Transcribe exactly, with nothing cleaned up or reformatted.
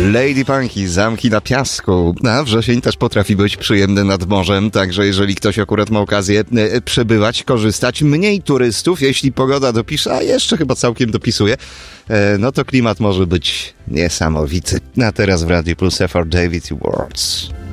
Lady Punky, Zamki na piasku. A wrzesień też potrafi być przyjemny nad morzem, także jeżeli ktoś akurat ma okazję e, przebywać, korzystać, mniej turystów, jeśli pogoda dopisze, a jeszcze chyba całkiem dopisuje, e, no to klimat może być niesamowity. A teraz w Radiu Plus F R David i Words.